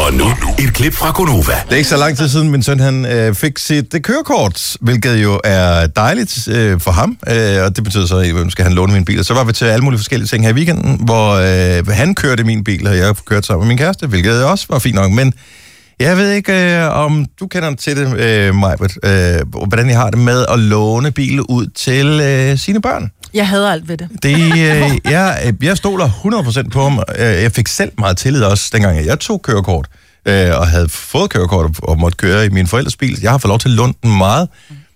Og nu et klip fra Gonova. Det er ikke så lang tid siden, min søn han fik sit kørekort, hvilket jo er dejligt for ham. Og det betyder så, at jeg skal han låne min bil. Og så var vi til alle mulige forskellige ting her i weekenden, hvor han kørte min bil, og jeg kørte sammen med min kæreste, hvilket også var fint nok. Men jeg ved ikke, om du kender til det, Majbert, hvordan jeg har det med at låne bil ud til sine børn. Jeg hader alt ved det. Jeg stoler 100% på ham. Jeg fik selv meget tillid også, dengang jeg tog kørekort, og havde fået kørekort og måtte køre i min forældres bil. Jeg har fået lov til at låne den meget.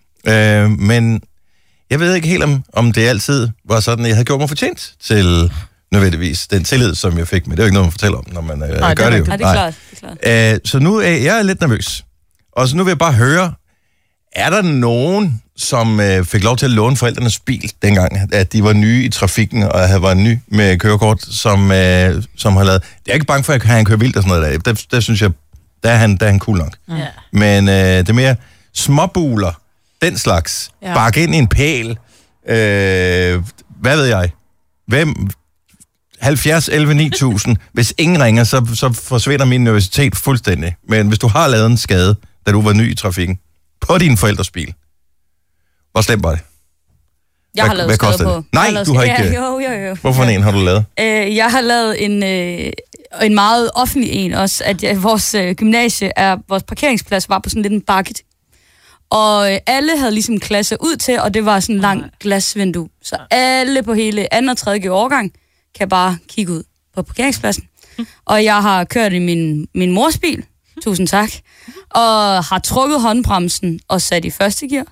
Men jeg ved ikke helt, om det altid var sådan, at jeg havde gjort mig fortjent til nødvendigvis den tillid, som jeg fik. Men det er jo ikke noget, man fortæller om, når man gør det jo. Nej, det er klart. Så nu er jeg lidt nervøs. Og så nu vil jeg bare høre, er der nogen, som fik lov til at låne forældrenes bil, dengang, at de var nye i trafikken, og var nye med kørekort, som har lavet... Jeg er ikke bange for, at han kører vildt og sådan noget der. Der synes jeg, der er han cool nok. Ja. Men det er mere småbuler, den slags. Ja. Bakke ind i en pæl. Hvad ved jeg? Hvem... 70 11 9000. Hvis ingen ringer, så forsvinder min nervøsitet fuldstændig. Men hvis du har lavet en skade, da du var ny i trafikken, på din forældres bil, hvor slemt var det? Jeg har lavet skade på. Nej, du har ikke... Jo. Hvorfor en har du lavet? Jeg har lavet en meget offentlig en også, at vores gymnasie, vores parkeringsplads var på sådan lidt en bakket. Og alle havde ligesom klasse ud til, og det var sådan en lang glasvindue. Så alle på hele 2. og 3. årgang kan bare kigge ud på parkeringspladsen. Og jeg har kørt i min mors bil, tusind tak, og har trukket håndbremsen og sat i første gear.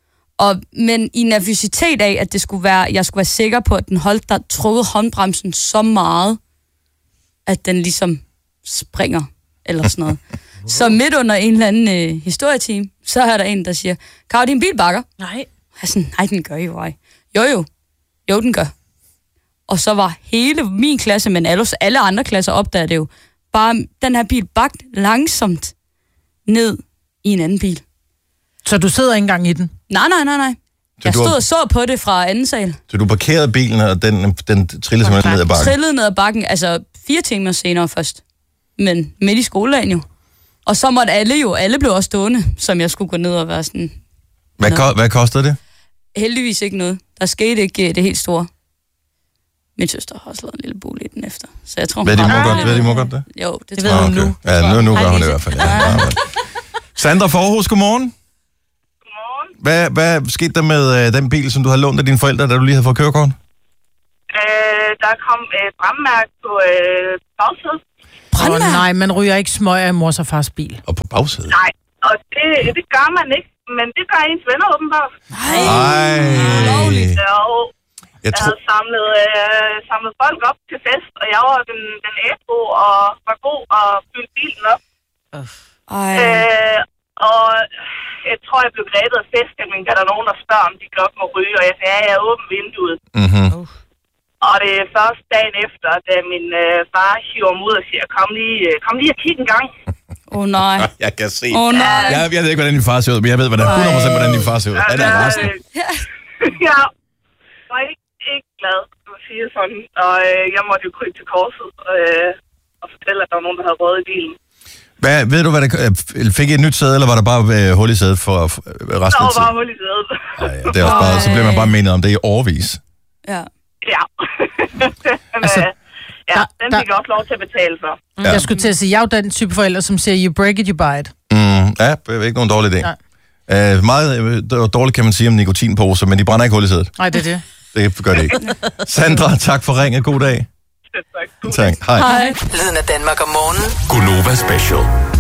Men i nervøsitet af, at jeg skulle være sikker på, at den holdt der trukket håndbremsen så meget, at den ligesom springer, eller sådan noget. Så midt under en eller anden historietime, så er der en, der siger, Karo, din bil bakker? Nej. Jeg er sådan, nej, den gør jo ej. Jo, den gør. Og så var hele min klasse, men alle andre klasser opdagede det jo, bare den her bil bagt langsomt ned i en anden bil. Så du sidder ikke engang i den? Nej. Jeg stod og så på det fra anden sal. Så du parkerede bilen, og den trillede simpelthen ned ad bakken? Trillede ned ad bakken, altså 4 timer senere først. Men midt i skoledagen jo. Og så måtte alle blev også stående, som jeg skulle gå ned og være sådan... Hvad kostede det? Heldigvis ikke noget. Der skete ikke det helt store. Min søster har også lavet en lille bolig i den efter. Så jeg tror, Ved de må godt det? Jo, det tror jeg nu. Ja, nu gør hun det i hvert fald. Ja. Sandra Forhus, godmorgen. Godmorgen. Hvad skete der med den bil, som du havde lånt af dine forældre, da du lige havde fået kørekort? Der kom et brandmærke på bagsædet. Nej, man ryger ikke smøger af mors og fars bil. Og på bagsædet? Nej, og det gør man ikke, men det gør ens venner åbenbart. Nej. Lovligt. Jeg havde samlet folk op til fest, og jeg var den ædru og var god og fyldte bilen op. Og jeg tror, jeg blev grebet af festen, men der er nogen, der spørger, om de godt må ryge, og jeg sagde, ja, jeg er åben vinduet. Mm-hmm. Og det er først dagen efter, da min far hiver mig ud og siger, kom lige og kig en gang. Nej. Jeg kan se. Nej. Jeg ved ikke, hvordan din far ser ud, men jeg ved 100% hvordan din far ser ud. Han er resten. Ja, jeg var ikke glad, at sige sådan. Og jeg måtte jo krybe til korset og fortælle, at der var nogen, der havde røget i bilen. Ved du, hvad det fik I et nyt sæde, eller var der bare hul i sædet for resten af tiden? Der var bare hul i sædet. Det er også bare, så bliver man bare mindet om det i årevis. Ja. Men, den fik jeg også lov til at betale for. Ja. Jeg skulle til at sige, jeg er jo den type forælder, som siger, you break it, you buy it. Ja, det er ikke nogen dårlig idé. Meget dårligt kan man sige om nikotinposer, men de brænder ikke hul i sædet. Nej, det er det. Det gør det ikke. Sandra, tak for ringet. God dag. Tak. Hej. Lyden af Danmark om morgenen. Gonova Special.